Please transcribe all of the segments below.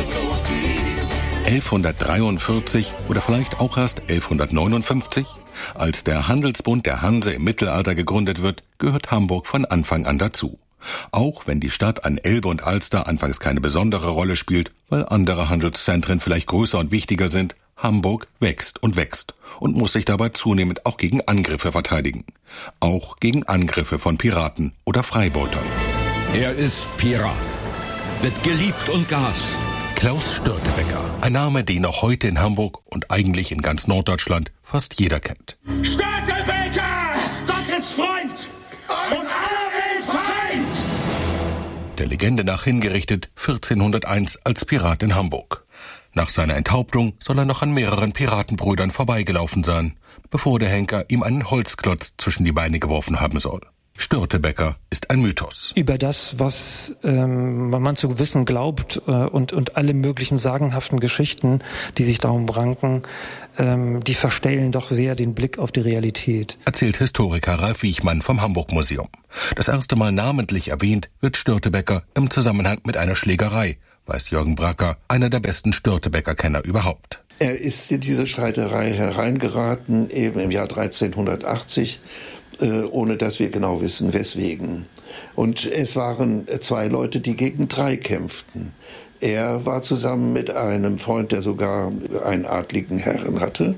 1143 oder vielleicht auch erst 1159? Als der Handelsbund der Hanse im Mittelalter gegründet wird, gehört Hamburg von Anfang an dazu. Auch wenn die Stadt an Elbe und Alster anfangs keine besondere Rolle spielt, weil andere Handelszentren vielleicht größer und wichtiger sind, Hamburg wächst und muss sich dabei zunehmend auch gegen Angriffe verteidigen. Auch gegen Angriffe von Piraten oder Freibeutern. Er ist Pirat, wird geliebt und gehasst. Klaus Störtebeker, ein Name, den auch heute in Hamburg und eigentlich in ganz Norddeutschland fast jeder kennt. Störtebeker! Gottes Freund und aller Welt Feind! Der Legende nach hingerichtet 1401 als Pirat in Hamburg. Nach seiner Enthauptung soll er noch an mehreren Piratenbrüdern vorbeigelaufen sein, bevor der Henker ihm einen Holzklotz zwischen die Beine geworfen haben soll. Störtebeker ist ein Mythos. Über das, was man zu wissen glaubt und alle möglichen sagenhaften Geschichten, die sich darum ranken, die verstellen doch sehr den Blick auf die Realität. Erzählt Historiker Ralf Wiechmann vom Hamburg-Museum. Das erste Mal namentlich erwähnt wird Störtebeker im Zusammenhang mit einer Schlägerei, weiß Jürgen Bracker, einer der besten Störtebeker-Kenner überhaupt. Er ist in diese Streiterei hereingeraten, eben im Jahr 1380, ohne dass wir genau wissen, weswegen. Und es waren 2 Leute, die gegen 3 kämpften. Er war zusammen mit einem Freund, der sogar einen adligen Herren hatte.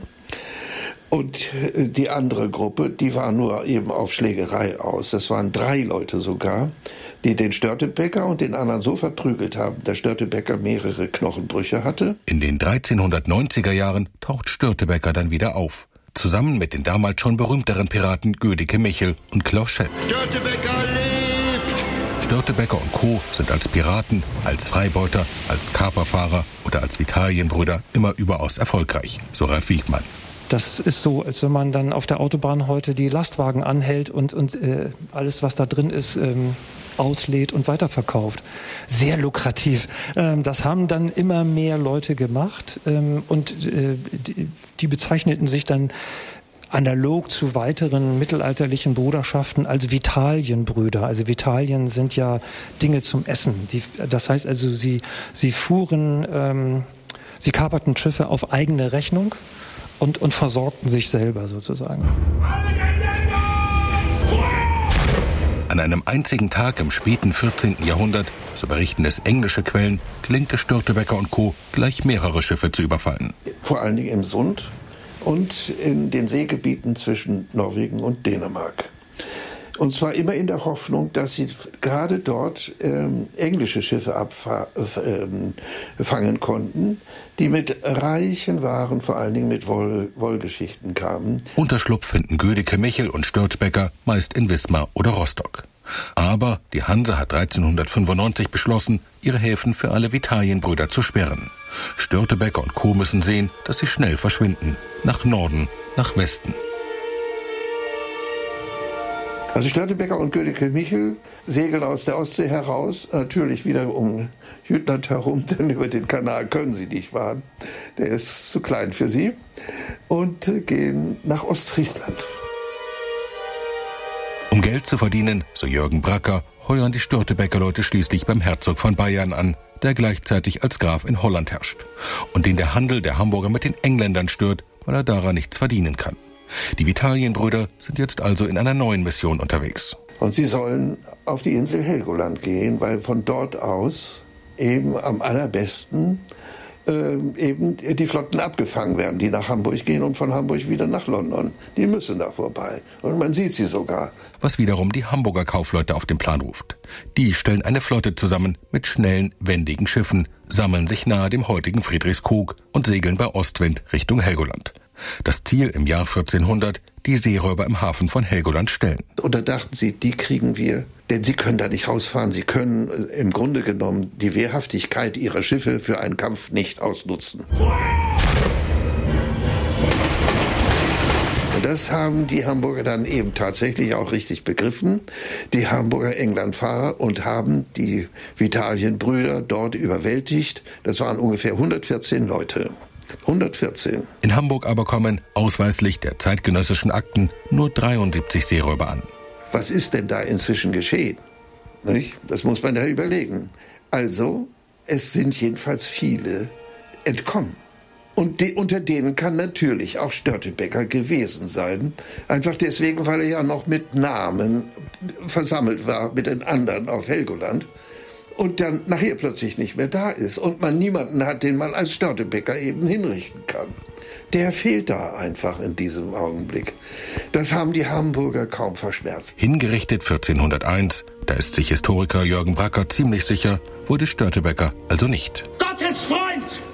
Und die andere Gruppe, die war nur eben auf Schlägerei aus. Das waren 3 Leute sogar, die den Störtebeker und den anderen so verprügelt haben, dass Störtebeker mehrere Knochenbrüche hatte. In den 1390er Jahren taucht Störtebeker dann wieder auf. Zusammen mit den damals schon berühmteren Piraten Gödeke Michel und Klaus Schell. Störtebeker lebt! Störtebeker und Co. sind als Piraten, als Freibeuter, als Kaperfahrer oder als Vitalienbrüder immer überaus erfolgreich, so Ralf Wiechmann. Das ist so, als wenn man dann auf der Autobahn heute die Lastwagen anhält und alles, was da drin ist, auslädt und weiterverkauft. Sehr lukrativ. Das haben dann immer mehr Leute gemacht und die bezeichneten sich dann analog zu weiteren mittelalterlichen Bruderschaften als Vitalienbrüder. Also Vitalien sind ja Dinge zum Essen. Das heißt also, sie kaperten Schiffe auf eigene Rechnung und versorgten sich selber sozusagen. An einem einzigen Tag im späten 14. Jahrhundert, so berichten es englische Quellen, gelingt es Störtebeker und Co. gleich mehrere Schiffe zu überfallen. Vor allen Dingen im Sund und in den Seegebieten zwischen Norwegen und Dänemark. Und zwar immer in der Hoffnung, dass sie gerade dort englische Schiffe fangen konnten, die mit reichen Waren, vor allen Dingen mit Wollgeschichten kamen. Unterschlupf finden Gödeke Michel und Störtebeker meist in Wismar oder Rostock. Aber die Hanse hat 1395 beschlossen, ihre Häfen für alle Vitalienbrüder zu sperren. Störtebeker und Co. müssen sehen, dass sie schnell verschwinden. Nach Norden, nach Westen. Also Störtebeker und Gödeke Michel segeln aus der Ostsee heraus, natürlich wieder um Jütland herum, denn über den Kanal können sie nicht fahren. Der ist zu klein für sie. Und gehen nach Ostfriesland. Um Geld zu verdienen, so Jürgen Bracker, heuern die Störtebeker-Leute schließlich beim Herzog von Bayern an, der gleichzeitig als Graf in Holland herrscht und den der Handel der Hamburger mit den Engländern stört, weil er daran nichts verdienen kann. Die Vitalienbrüder sind jetzt also in einer neuen Mission unterwegs. Und sie sollen auf die Insel Helgoland gehen, weil von dort aus eben am allerbesten eben die Flotten abgefangen werden, die nach Hamburg gehen und von Hamburg wieder nach London. Die müssen da vorbei. Und man sieht sie sogar. Was wiederum die Hamburger Kaufleute auf den Plan ruft. Die stellen eine Flotte zusammen mit schnellen, wendigen Schiffen, sammeln sich nahe dem heutigen Friedrichskoog und segeln bei Ostwind Richtung Helgoland. Das Ziel im Jahr 1400, die Seeräuber im Hafen von Helgoland stellen. Und da dachten sie, die kriegen wir, denn sie können da nicht rausfahren. Sie können im Grunde genommen die Wehrhaftigkeit ihrer Schiffe für einen Kampf nicht ausnutzen. Und das haben die Hamburger dann eben tatsächlich auch richtig begriffen, die Hamburger Englandfahrer, und haben die Vitalienbrüder dort überwältigt. Das waren ungefähr 114 Leute. 114. In Hamburg aber kommen, ausweislich der zeitgenössischen Akten, nur 73 Seeräuber an. Was ist denn da inzwischen geschehen? Nicht? Das muss man ja überlegen. Also es sind jedenfalls viele entkommen. Und unter denen kann natürlich auch Störtebeker gewesen sein. Einfach deswegen, weil er ja noch mit Namen versammelt war mit den anderen auf Helgoland und dann nachher plötzlich nicht mehr da ist und man niemanden hat, den man als Störtebeker eben hinrichten kann. Der fehlt da einfach in diesem Augenblick. Das haben die Hamburger kaum verschmerzt. Hingerichtet 1401, da ist sich Historiker Jürgen Bracker ziemlich sicher, wurde Störtebeker also nicht. Gottes Freund